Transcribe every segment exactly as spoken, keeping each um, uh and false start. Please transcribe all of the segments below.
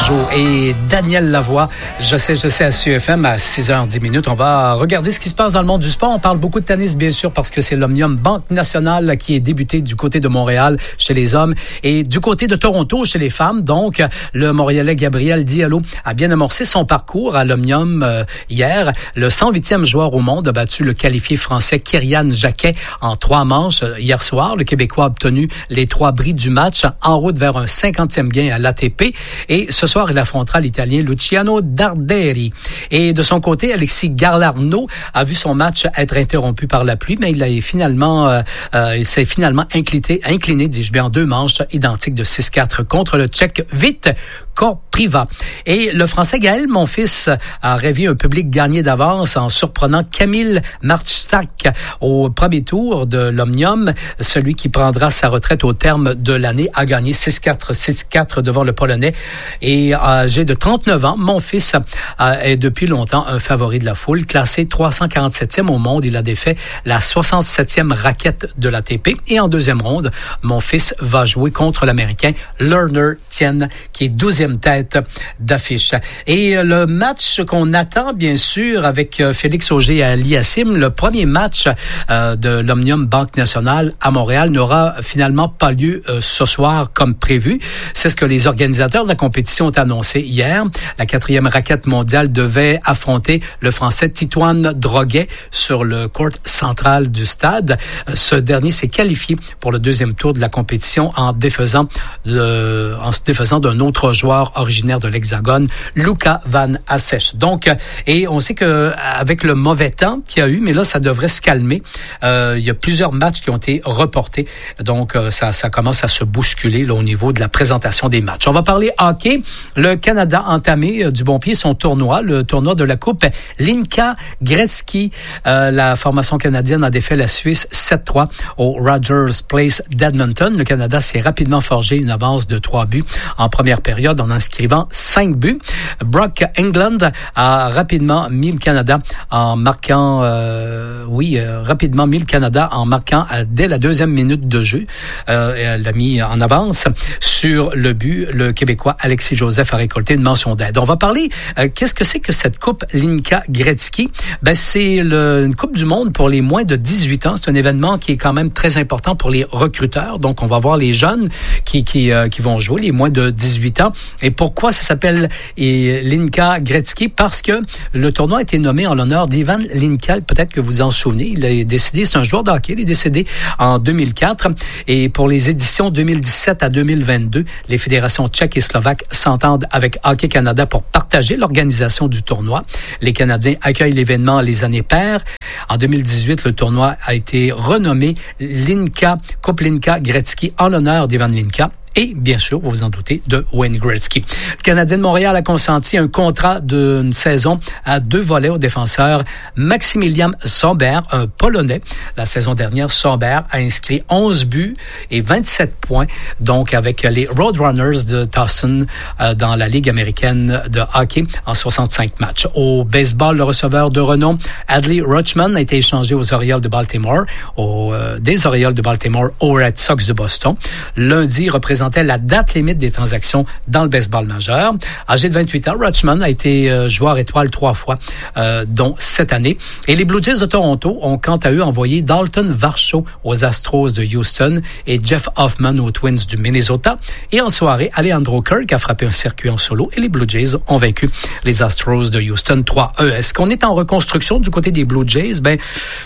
Pajot et Daniel Lavoie. Je sais, je sais, à C F M à six heures dix minutes. On va regarder ce qui se passe dans le monde du sport. On parle beaucoup de tennis, bien sûr, parce que c'est l'Omnium Banque Nationale qui est débuté du côté de Montréal chez les hommes et du côté de Toronto chez les femmes. Donc, le Montréalais Gabriel Diallo a bien amorcé son parcours à l'Omnium euh, hier. Le cent huitième joueur au monde a battu le qualifié français Kyrian Jacquet en trois manches hier soir. Le Québécois a obtenu les trois bris du match en route vers un cinquantième gain à l'A T P. Et ce soir, il affrontera l'Italien Luciano Darderi. Et de son côté, Alexis Galarneau a vu son match être interrompu par la pluie, mais il a finalement, euh, euh, il s'est finalement incliné, incliné, dis-je bien, en deux manches identiques de six quatre contre le Tchèque Vít Kopriva. Et le Français Gaël Monfils a rêvé un public gagné d'avance en surprenant Kamil Marchtak au premier tour de l'Omnium. Celui qui prendra sa retraite au terme de l'année a gagné six quatre, six quatre devant le Polonais. Et âgé de trente-neuf ans, Monfils est depuis longtemps un favori de la foule. Classé trois cent quarante-septième au monde, il a défait la soixante-septième raquette de l'A T P. Et en deuxième ronde, Monfils va jouer contre l'Américain Lerner Tien, qui est douzième tête d'affiche. Et le match qu'on attend, bien sûr, avec Félix Auger-Aliassime, le premier match euh, de l'Omnium Banque Nationale à Montréal n'aura finalement pas lieu euh, ce soir comme prévu. C'est ce que les organisateurs de la compétition ont annoncé hier. La quatrième raquette mondiale devait affronter le Français Titoine Droguet sur le court central du stade. Ce dernier s'est qualifié pour le deuxième tour de la compétition en défaisant, de, en se défaisant d'un autre joueur originaire de l'Hexagone, Luca Van Assech. Donc, et on sait que avec le mauvais temps qu'il y a eu, mais là, ça devrait se calmer. Euh, il y a plusieurs matchs qui ont été reportés. Donc, euh, ça, ça commence à se bousculer là, au niveau de la présentation des matchs. On va parler hockey. Le Canada a entamé euh, du bon pied son tournoi, le tournoi de la Coupe Linka Gretzky. Euh, la formation canadienne a défait la Suisse sept trois au Rogers Place d'Edmonton. Le Canada s'est rapidement forgé une avance de trois buts en première période en inscrivant cinq buts. Brock England a rapidement mis le Canada en marquant, euh, oui, euh, rapidement mis le Canada en marquant euh, dès la deuxième minute de jeu. Euh, elle l'a mis en avance sur le but. Le Québécois Alexis Joseph a récolté une mention d'aide. On va parler, euh, qu'est-ce que c'est que cette Coupe Linka Gretzky? Ben, c'est le, une Coupe du monde pour les moins de dix-huit ans. C'est un événement qui est quand même très important pour les recruteurs. Donc, on va voir les jeunes qui, qui, euh, qui vont jouer, les moins de dix-huit ans. Et pourquoi ça s'appelle et, Linka Gretzky? Parce que le tournoi a été nommé en l'honneur d'Ivan Linka. Peut-être que vous en souvenez. Il est décédé, c'est un joueur de hockey. Il est décédé en deux mille quatre. Et pour les éditions deux mille dix-sept à deux mille vingt-deux, les fédérations tchèques et slovaques s'entendent avec Hockey Canada pour partager l'organisation du tournoi. Les Canadiens accueillent l'événement les années paires. En deux mille dix-huit, le tournoi a été renommé Linka, Coupe Linka Gretzky en l'honneur d'Ivan Linka. Et, bien sûr, vous vous en doutez, de Wayne Gretzky. Le Canadien de Montréal a consenti un contrat d'une saison à deux volets au défenseur Maximilian Somber, un Polonais. La saison dernière, Somber a inscrit onze buts et vingt-sept points, donc avec les Roadrunners de Towson euh, dans la Ligue américaine de hockey en soixante-cinq matchs. Au baseball, le receveur de renom Adley Rutschman a été échangé aux Orioles de Baltimore, au, euh, des Orioles de Baltimore aux Red Sox de Boston. Lundi, représentant la date limite des transactions dans le baseball majeur. Âgé de vingt-huit ans, Rutschman a été euh, joueur étoile trois fois, euh, dont cette année. Et les Blue Jays de Toronto ont quant à eux envoyé Dalton Varsho aux Astros de Houston et Jeff Hoffman aux Twins du Minnesota. Et en soirée, Alejandro Kirk a frappé un circuit en solo et les Blue Jays ont vaincu les Astros de Houston trois un. Est-ce qu'on est en reconstruction du côté des Blue Jays? Ben,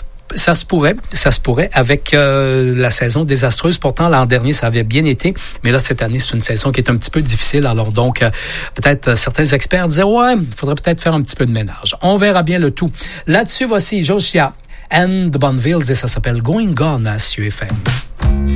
ça se pourrait, ça se pourrait avec euh, la saison désastreuse. Pourtant, l'an dernier, ça avait bien été. Mais là, cette année, c'est une saison qui est un petit peu difficile. Alors donc, euh, peut-être euh, certains experts disaient, ouais, il faudrait peut-être faire un petit peu de ménage. On verra bien le tout. Là-dessus, voici Joshua and the Bonnevilles et ça s'appelle Going Gone à C F M.